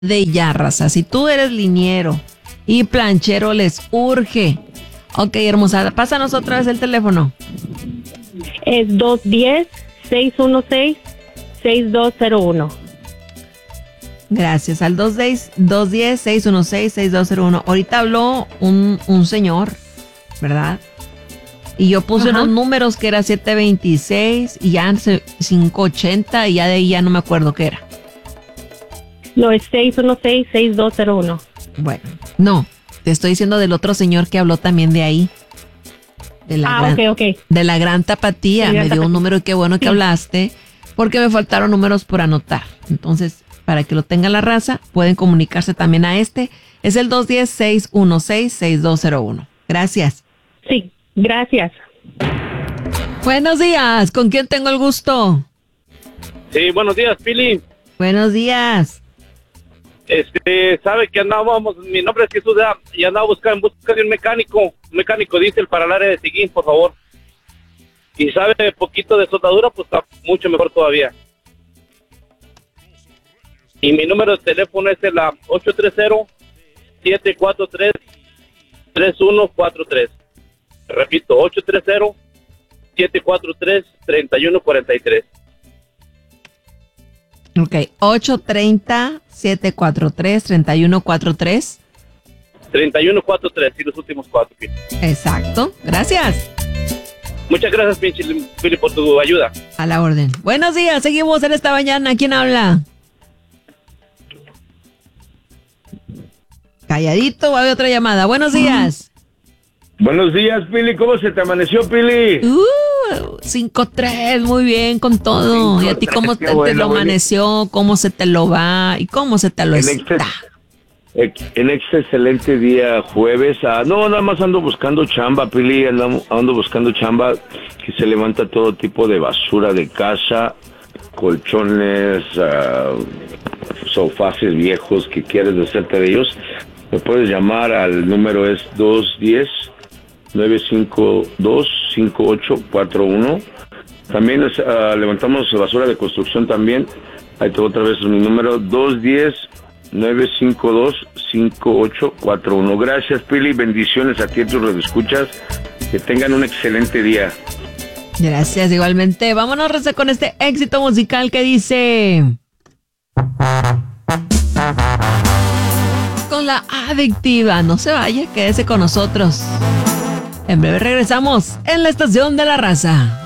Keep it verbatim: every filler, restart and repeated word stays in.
de ya, raza. Si tú eres liniero y planchero, les urge. Ok, hermosa, pásanos otra vez el teléfono. Es dos uno cero, seis uno seis, seis dos cero uno. Gracias, al dos uno cero, seis uno seis, seis dos cero uno. Ahorita habló un, un señor, ¿verdad? Y yo puse Ajá. unos números que era siete veintiséis y ya cinco ochenta y ya de ahí ya no me acuerdo qué era. No, es seis uno seis, seis dos cero uno. Bueno, no, te estoy diciendo del otro señor que habló también de ahí. De la Ah, gran, ok, ok. De la gran tapatía. De la Me Gran dio un Tapatía. número y qué bueno que Sí. hablaste, porque me faltaron números por anotar. Entonces, para que lo tenga la raza, pueden comunicarse también a este. Es el dos uno cero, seis uno seis, seis dos cero uno. Gracias. Sí, gracias. Buenos días. ¿Con quién tengo el gusto? Sí, buenos días, Pili. Buenos días. Este, sabe que andábamos, mi nombre es Jesús y andaba buscando, busca de un mecánico, un mecánico diésel para el área de Seguín, por favor. Y sabe poquito de soldadura, pues está mucho mejor todavía. Y mi número de teléfono es el ocho tres cero, siete cuatro tres, tres uno cuatro tres. Repito, ocho tres cero, siete cuatro tres, tres uno cuatro tres. Ok, ocho tres cero, siete cuatro tres, tres uno cuatro tres. tres uno cuatro tres y los últimos cuatro, Pili. Exacto. Gracias. Muchas gracias, pinche Pili, por tu ayuda. A la orden. Buenos días. Seguimos en esta mañana. ¿Quién habla? Calladito, va a haber otra llamada. Buenos días. Buenos días, Pili. ¿Cómo se te amaneció, Pili? Uh, cinco tres, muy bien con todo. cinco, ¿Y a ti cómo qué te, bueno, te lo muy bien. amaneció? ¿Cómo se te lo va? ¿Y cómo se te lo En está? Ex- En este excelente día jueves. Ah, no, nada más ando buscando chamba, Pili. Ando, ando buscando chamba que se levanta todo tipo de basura de casa, colchones, ah, sofaces viejos que quieres deshacerte de ellos. Me puedes llamar al número es dos uno cero, nueve cinco dos, cinco ocho cuatro uno. También es, ah, levantamos basura de construcción también. Ahí tengo otra vez mi número dos uno cero, nueve cinco dos, cinco ocho cuatro uno. Gracias, Pili. Bendiciones a ti y a tus radioescuchas. Que tengan un excelente día. Gracias, igualmente. Vámonos, Rosa, con este éxito musical que dice... Con la adictiva. No se vaya, quédese con nosotros. En breve regresamos en la estación de la raza.